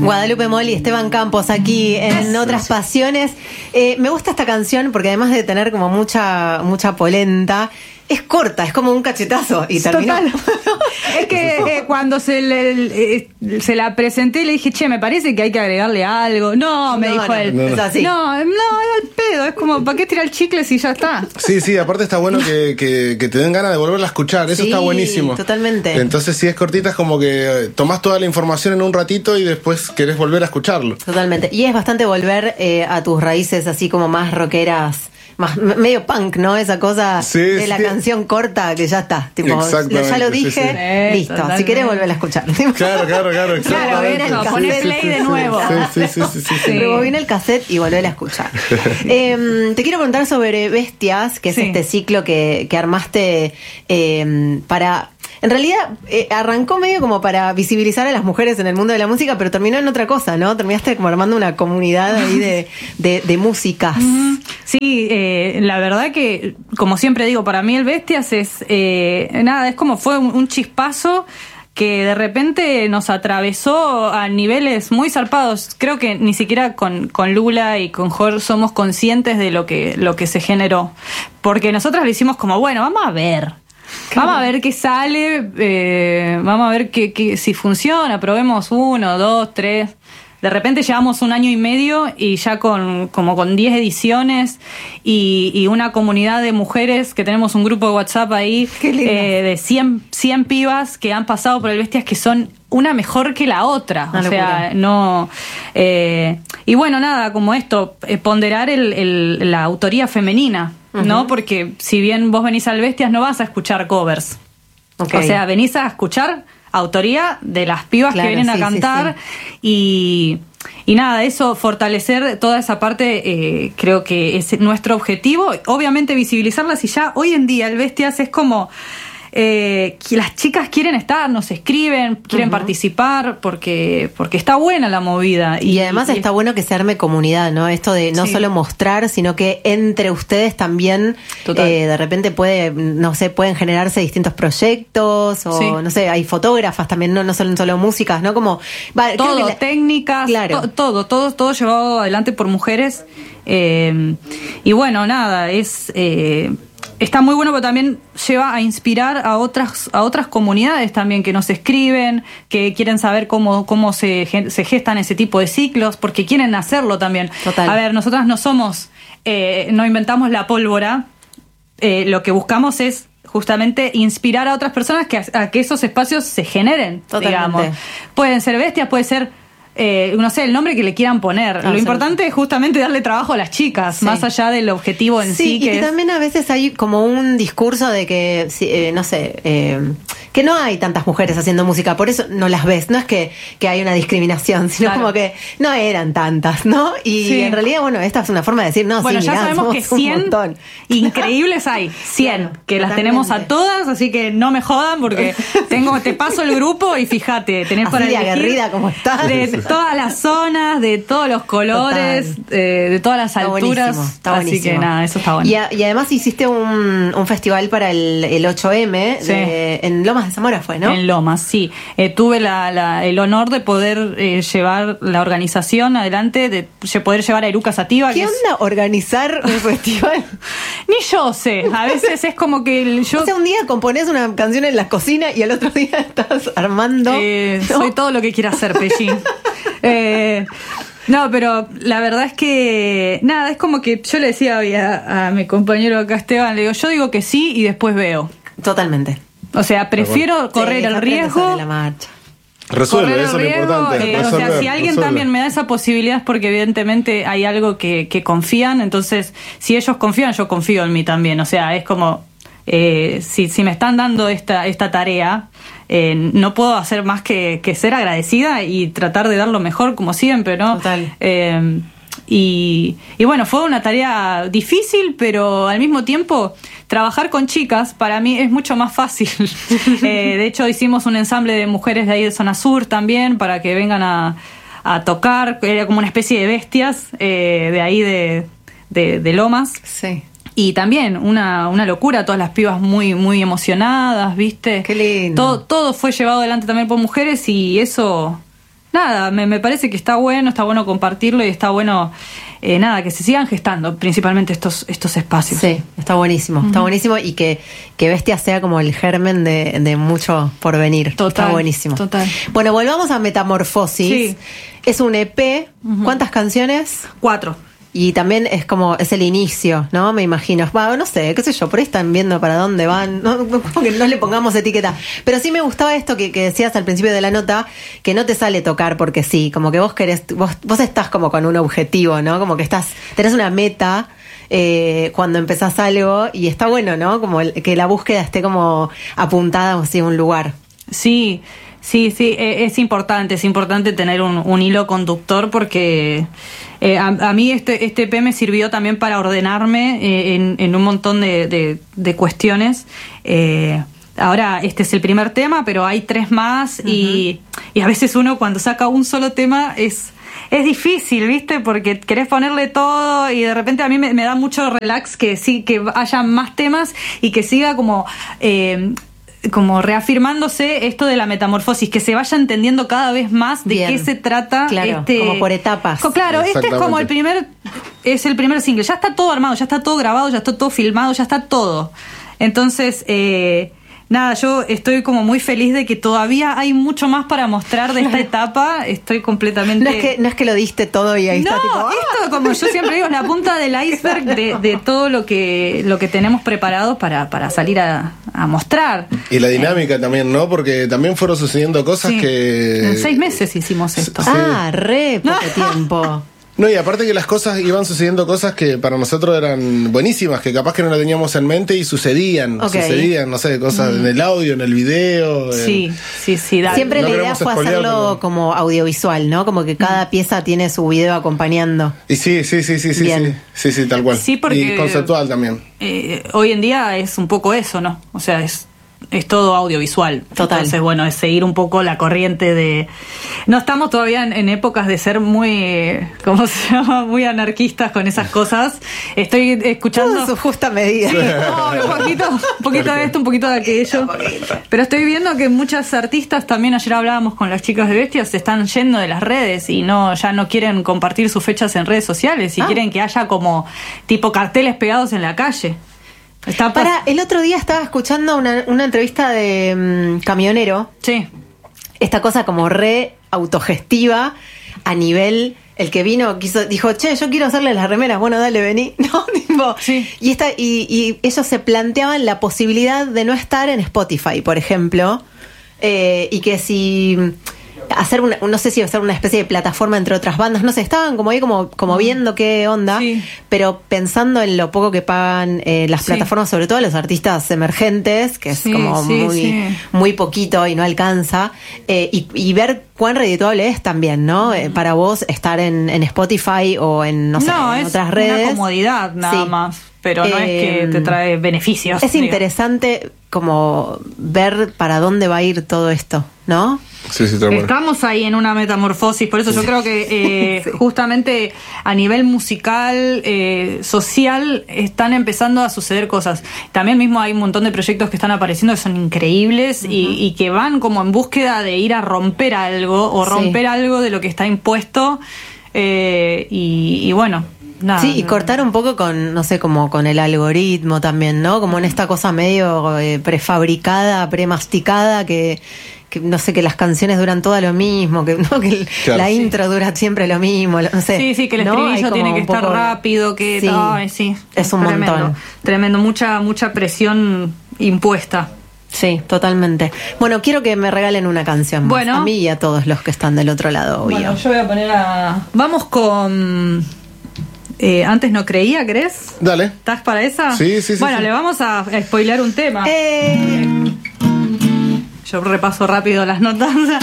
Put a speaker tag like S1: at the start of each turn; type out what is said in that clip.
S1: Guadalupe Mol y Esteban Campos aquí en Otras Pasiones. Me gusta esta canción porque además de tener como mucha polenta, es corta, es como un cachetazo y terminó.
S2: Total. Es que cuando se la presenté le dije, che, me parece que hay que agregarle algo. No, me dijo él.
S1: No, es así.
S2: No, era el pedo. Es como, ¿para qué tirar el chicle si ya está?
S3: Sí, aparte está bueno que te den ganas de volverla a escuchar. Eso está buenísimo.
S1: Totalmente.
S3: Entonces, si es cortita, es como que tomás toda la información en un ratito y después querés volver a escucharlo.
S1: Totalmente. Y es bastante volver a tus raíces así como más rockeras. Más, medio punk, ¿no? Esa cosa de la canción corta que ya está. Tipo, ya lo dije, listo.
S2: Totalmente.
S1: Si querés volver a escuchar.
S3: Claro.
S2: Claro, poner play de nuevo.
S3: Sí.
S1: Rebobina el cassette y volver a escuchar. Te quiero preguntar sobre Bestias, que es este ciclo que armaste para... En realidad arrancó medio como para visibilizar a las mujeres en el mundo de la música, pero terminó en otra cosa, ¿no? Terminaste como armando una comunidad ahí de músicas.
S2: Sí, la verdad que, como siempre digo, para mí el Bestias es como fue un chispazo que de repente nos atravesó a niveles muy zarpados. Creo que ni siquiera con Lula y con Jorge somos conscientes de lo que se generó. Porque nosotras lo hicimos como, bueno, vamos a ver. Vamos a ver qué sale, vamos a ver si funciona, probemos 1, 2, 3. De repente llevamos 1 año y medio y ya con 10 ediciones y una comunidad de mujeres, que tenemos un grupo de WhatsApp ahí de 100 pibas que han pasado por el Bestias, que son una mejor que la otra.
S1: Una locura.
S2: No. Y bueno, nada, como esto, ponderar la autoría femenina. ¿No? Porque si bien vos venís al Bestias no vas a escuchar covers. Okay. O sea, venís a escuchar autoría de las pibas que vienen a cantar. Sí. Y nada, eso, fortalecer toda esa parte, creo que es nuestro objetivo. Obviamente visibilizarlas, y ya hoy en día el Bestias es como... que las chicas quieren estar, nos escriben, quieren participar porque está buena la movida.
S1: Y además está bueno que se arme comunidad, ¿no? Esto de no solo mostrar, sino que entre ustedes también de repente pueden generarse distintos proyectos o no sé, hay fotógrafas también, no son solo músicas, ¿no? Como
S2: todo, técnicas, claro. todo llevado adelante por mujeres. Y bueno, nada, está muy bueno, pero también lleva a inspirar a otras comunidades también que nos escriben, que quieren saber cómo se gestan ese tipo de ciclos, porque quieren hacerlo también.
S1: Total.
S2: A ver, nosotras no somos, no inventamos la pólvora, lo que buscamos es justamente inspirar a otras personas a que esos espacios se generen, digamos. Pueden ser Bestias, puede ser... no sé, el nombre que le quieran poner. Lo importante es justamente darle trabajo a las chicas, más allá del objetivo en sí.
S1: Y que también a veces hay como un discurso de que, no sé, que no hay tantas mujeres haciendo música, por eso no las ves. No es que hay una discriminación, sino como que no eran tantas, ¿no? Y en realidad, bueno, esta es una forma de decir, no,
S2: bueno, ya sabemos que 100 increíbles hay, 100, que las tenemos a todas, así que no me jodan porque te paso el grupo y fíjate, tenés
S1: así
S2: para
S1: de
S2: elegir
S1: aguerrida como estás.
S2: De todas las zonas, de todos los colores, de todas las alturas.
S1: Está buenísimo.
S2: Así que nada, eso está bueno.
S1: Y además hiciste un festival para el 8M en Lomas de Zamora, ¿fue, no?
S2: En Lomas, sí. Tuve el honor de poder llevar la organización adelante, de poder llevar a Eruca Sativa.
S1: ¿Qué onda organizar un festival?
S2: Ni yo sé. A veces es como que
S1: O sea, un día componés una canción en la cocina y al otro día estás armando.
S2: Soy todo lo que quiera hacer, Pellín. No, pero la verdad es que nada, es como que yo le decía a mi compañero acá Esteban, le digo, yo digo que sí y después veo.
S1: Totalmente.
S2: O sea, prefiero correr el riesgo.
S1: La marcha.
S3: Resuelve, eso es lo importante.
S2: O sea, si alguien también me da esa posibilidad es porque evidentemente hay algo que confían, entonces si ellos confían, yo confío en mí también. O sea, es como si me están dando esta tarea, no puedo hacer más que ser agradecida y tratar de dar lo mejor como siempre, ¿no?
S1: Total.
S2: Y bueno, fue una tarea difícil, pero al mismo tiempo trabajar con chicas para mí es mucho más fácil. De hecho, hicimos un ensamble de mujeres de ahí de Zona Sur también para que vengan a tocar. Era como una especie de Bestias de ahí de Lomas.
S1: Sí.
S2: Y también una locura, todas las pibas muy, muy emocionadas, ¿viste?
S1: Qué lindo.
S2: Todo fue llevado adelante también por mujeres y eso nada, me parece que está bueno compartirlo y está bueno, nada, que se sigan gestando principalmente estos espacios.
S1: Sí, está buenísimo, está buenísimo y que Bestia sea como el germen de mucho por venir.
S2: Total,
S1: está buenísimo.
S2: total.
S1: Bueno, volvamos a Metamorfosis.
S2: Sí.
S1: Es un EP. ¿Cuántas canciones?
S2: 4.
S1: Y también es el inicio, ¿no? Me imagino. No sé, qué sé yo, por ahí están viendo para dónde van. No, como que no le pongamos etiqueta. Pero sí me gustaba esto que decías al principio de la nota, que no te sale tocar porque sí, como que vos estás como con un objetivo, ¿no? Como que tenés una meta cuando empezás algo y está bueno, ¿no? Como que la búsqueda esté como apuntada hacia un lugar.
S2: Sí, es importante tener un hilo conductor porque a mí este EP me sirvió también para ordenarme en un montón de cuestiones. Ahora este es el primer tema, pero hay 3 más y a veces uno cuando saca un solo tema es difícil, ¿viste? Porque querés ponerle todo y de repente a mí me da mucho relax que haya más temas y que siga como reafirmándose esto de la metamorfosis, que se vaya entendiendo cada vez más de qué se trata.
S1: Claro, como por etapas.
S2: Claro, este es como el primer single, ya está todo armado, ya está todo grabado, ya está todo filmado, ya está todo. Entonces, nada, yo estoy como muy feliz de que todavía hay mucho más para mostrar de esta etapa. Estoy completamente...
S1: No es que lo diste todo y ahí está tipo...
S2: Esto, como yo siempre digo, es la punta del iceberg de todo lo que tenemos preparado para salir a mostrar.
S3: Y la dinámica también, ¿no? Porque también fueron sucediendo cosas que...
S2: En 6 meses hicimos esto.
S1: Re poco tiempo.
S3: No, y aparte que las cosas iban sucediendo cosas que para nosotros eran buenísimas, que capaz que no las teníamos en mente y sucedían, no sé, cosas en el audio, en el video.
S2: Sí. Dale.
S1: Siempre la idea fue hacerlo como audiovisual, ¿no? Como que cada pieza tiene su video acompañando.
S3: Y sí, tal cual.
S2: Sí, porque,
S3: y conceptual también.
S2: Hoy en día es un poco eso, ¿no? O sea, es todo audiovisual.
S1: Total.
S2: Entonces, bueno, es seguir un poco la corriente de... No estamos todavía en épocas de ser muy, ¿cómo se llama? Muy anarquistas con esas cosas. Estoy escuchando...
S1: Todo en su justa medida.
S2: Sí, un poquito de esto, un poquito de aquello. Pero estoy viendo que muchas artistas, también ayer hablábamos con las chicas de Bestias, se están yendo de las redes y ya no quieren compartir sus fechas en redes sociales y quieren que haya como tipo carteles pegados en la calle.
S1: El otro día estaba escuchando una entrevista de Camionero.
S2: Sí.
S1: Esta cosa como re autogestiva a nivel... El que vino dijo, che, yo quiero hacerle las remeras. Bueno, dale, vení. No, tipo,
S2: sí.
S1: Y ellos se planteaban la posibilidad de no estar en Spotify, por ejemplo. Y que si... no sé si hacer una especie de plataforma entre otras bandas, no sé, estaban como ahí como viendo qué onda, pero pensando en lo poco que pagan las plataformas, sobre todo los artistas emergentes, que es como muy poquito y no alcanza, y ver cuán redituable es también, ¿no? Para vos estar en Spotify o en, no sé, en otras redes.
S2: Es una comodidad nada más, pero no es que te trae beneficios.
S1: Es interesante como ver para dónde va a ir todo esto, ¿no?
S3: Sí,
S2: estamos ahí en una metamorfosis, por eso yo creo que justamente a nivel musical, social, están empezando a suceder cosas. También mismo hay un montón de proyectos que están apareciendo que son increíbles y que van como en búsqueda de ir a romper algo o romper algo de lo que está impuesto y bueno... Nada,
S1: y cortar un poco con, no sé, como con el algoritmo también, ¿no? Como en esta cosa medio prefabricada, premasticada, que no sé, que las canciones duran todas lo mismo, que la intro dura siempre lo mismo, no sé.
S2: Sí, que el estribillo tiene que estar rápido, que...
S1: es un
S2: tremendo,
S1: montón.
S2: Tremendo, mucha presión impuesta.
S1: Sí, totalmente. Bueno, quiero que me regalen una canción más, a mí y a todos los que están del otro lado, obvio.
S2: Bueno, yo voy a poner Vamos con... antes no creía, ¿crees?
S3: Dale.
S2: ¿Estás para esa?
S3: Sí.
S2: Bueno, le vamos a spoilear un tema. Yo repaso rápido las notas.